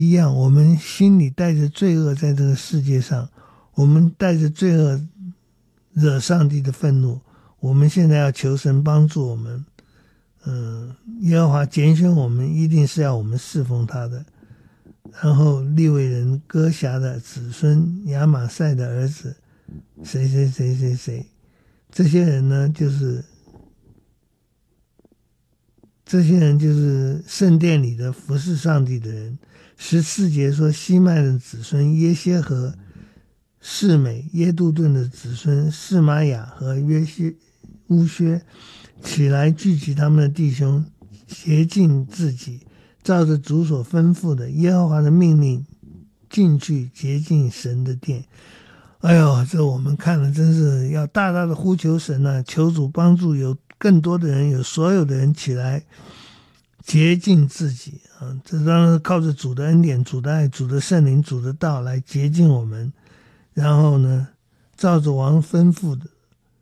一样，我们心里带着罪恶在这个世界上，我们带着罪恶惹上帝的愤怒，我们现在要求神帮助我们。耶和华拣选我们，一定是要我们侍奉他的。然后利未人哥辖的子孙亚玛赛的儿子谁谁谁谁谁，这些人呢，就是圣殿里的服侍上帝的人。14节说，希麦的子孙耶歇和、示美、耶杜顿的子孙示玛雅和乌薛起来聚集他们的弟兄，洁净自己，照着主所吩咐的耶和华的命令进去洁净神的殿。哎呦，这我们看了真是要大大的呼求神啊，求主帮助有更多的人，有所有的人起来洁净自己啊！这当然是靠着主的恩典、主的爱、主的圣灵、主的道来洁净我们。然后呢，照着王吩咐的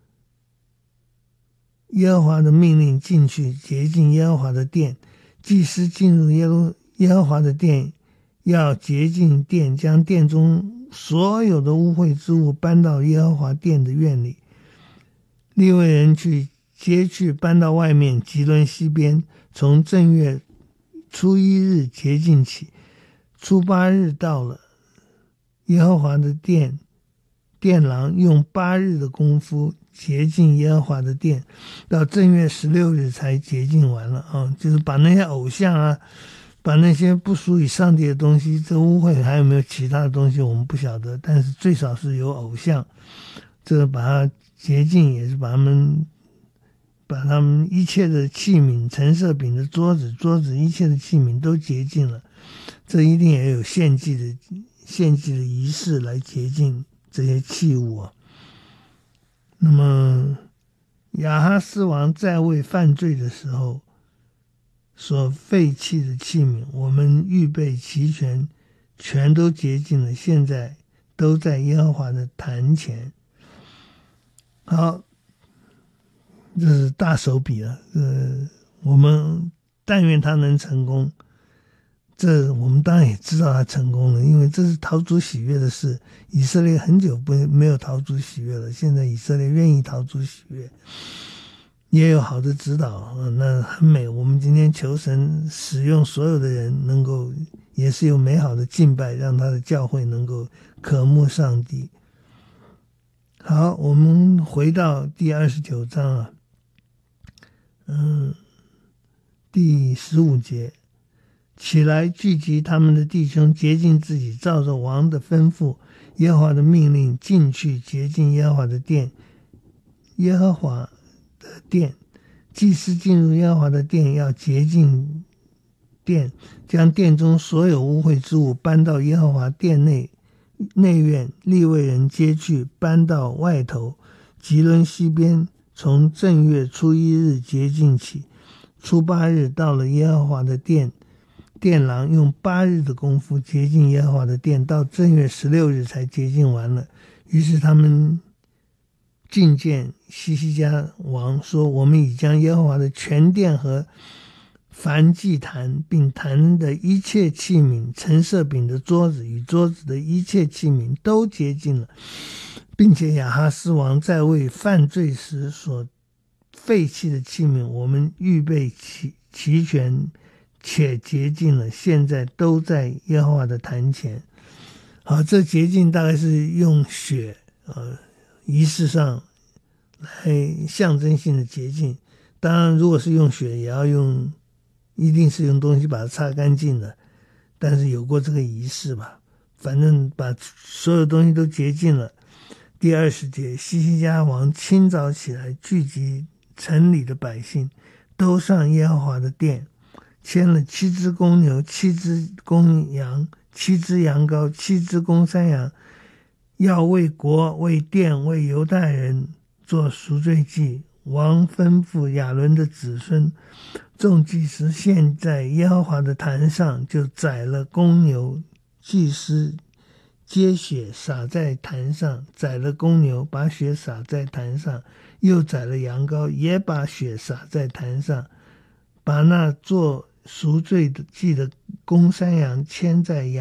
耶和华的命令进去洁净耶和华的殿。祭司进入耶和华的殿，要洁净殿，将殿中所有的污秽之物搬到耶和华殿的院里。利未人去搬到外面吉伦西边，从正月初1日洁净起。初8日到了，耶和华的殿郎用8日的功夫洁净耶和华的殿，到正月16日才洁净完了啊！就是把那些偶像啊，把那些不属于上帝的东西，这污秽还有没有其他的东西我们不晓得，但是最少是有偶像，这个把它洁净，也是把他们一切的器皿，陈设饼的桌子一切的器皿都洁净了。这一定也有献祭的仪式来洁净这些器物啊。那么亚哈斯王在位犯罪的时候所废弃的器皿，我们预备齐全，全都洁净了，现在都在耶和华的坛前。好，这是大手笔了，我们但愿他能成功。这我们当然也知道他成功了，因为这是讨主喜悦的事。以色列很久没有讨主喜悦了，现在以色列愿意讨主喜悦，也有好的指导，那很美。我们今天求神使用所有的人，能够也是有美好的敬拜，让他的教会能够渴慕上帝。好，我们回到第29章啊，第15节，起来聚集他们的弟兄，洁净自己，照着王的吩咐，耶和华的命令进去洁净耶和华的殿。耶和华的殿，祭司进入耶和华的殿，要洁净殿，将殿中所有污秽之物搬到耶和华殿内院，利未人接去搬到外头吉伦西边，从正月初1日洁净起。初8日到了耶和华的殿郎用8日的功夫洁净耶和华的殿，到正月16日才洁净完了。于是他们觐见西西家王，说：我们已将耶和华的全殿和燔祭坛，并坛的一切器皿，陈设饼的桌子与桌子的一切器皿都洁净了，并且亚哈斯王在位犯罪时所废弃的器皿，我们预备齐全且洁净了，现在都在耶和华的坛前。好，这洁净大概是用血仪式上来象征性的洁净。当然如果是用血，也要一定是用东西把它擦干净的，但是有过这个仪式吧，反正把所有东西都洁净了。第20节，西西家王清早起来，聚集城里的百姓，都上耶和华的殿，牵了7只公牛、7只公羊、7只羊羔、7只公山羊，要为国、为殿、为犹大人做赎罪祭。王吩咐亚伦的子孙，众祭司献在耶和华的坛上，就宰了公牛，祭司接血洒在坛上，宰了公牛，把血洒在坛上，又宰了羊羔，也把血洒在坛上，把那做赎罪的祭的公山羊牵在羊